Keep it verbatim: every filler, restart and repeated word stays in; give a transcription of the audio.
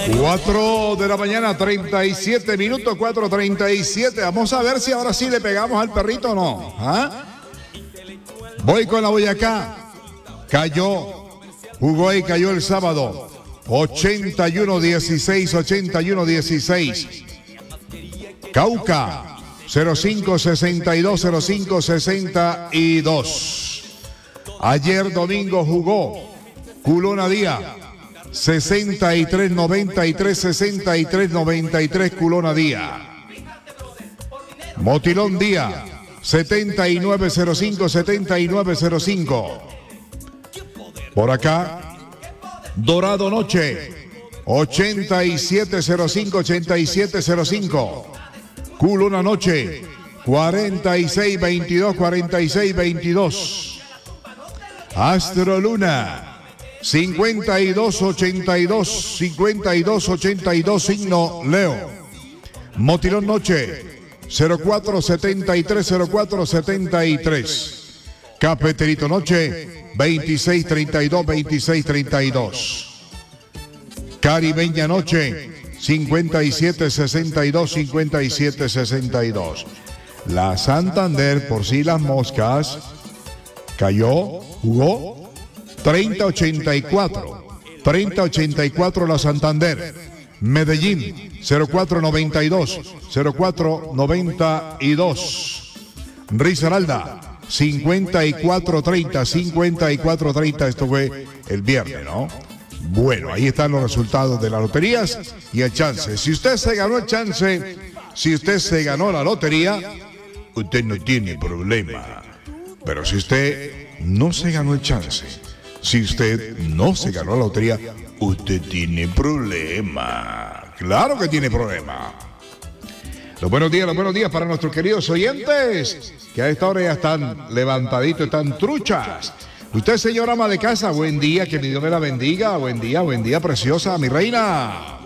cuatro de la mañana, treinta y siete minutos, cuatro treinta y siete. Vamos a ver si ahora sí le pegamos al perrito o no. ¿Ah? Voy con la Boyacá. Cayó, jugó y cayó el sábado. ochenta y uno dieciséis, ochenta y uno dieciséis. Cauca, cero cinco sesenta y dos, cero cinco sesenta y dos. Ayer domingo jugó Culona Día, sesenta y tres noventa y tres, sesenta y tres noventa y tres Culona Día. Motilón Día, setenta y nueve cero cinco, setenta y nueve cero cinco. Por acá, Dorado Noche, ochenta y siete cero cinco, ochenta y siete cero cinco. Culona Noche, cuarenta y seis veintidós, cuarenta y seis veintidós. Astro Luna, cincuenta y dos ochenta y dos, cincuenta y dos ochenta y dos, signo Leo. Motilón Noche, cero cuatro setenta y tres, cero cuatro setenta y tres. Cafeterito Noche, veintiséis treinta y dos, veintiséis treinta y dos. Caribeña Noche, cincuenta y siete sesenta y dos, cincuenta y siete sesenta y dos. La Santander, por si las moscas, cayó, jugó, treinta ochenta y cuatro. treinta ochenta y cuatro la Santander. Medellín, cero cuatro noventa y dos, cero cuatro noventa y dos. Risaralda, cincuenta y cuatro treinta, cincuenta y cuatro treinta. Esto fue el viernes, ¿no? Bueno, ahí están los resultados de las loterías y el chance. Si usted se ganó el chance, si usted se ganó la lotería, usted no tiene problema. Pero si usted no se ganó el chance, si usted no se ganó la lotería, usted tiene problema. Claro que tiene problema. Los buenos días, los buenos días para nuestros queridos oyentes, que a esta hora ya están levantaditos, están truchas. Usted, señora ama de casa, buen día, que mi Dios me la bendiga. Buen día, buen día, preciosa, mi reina.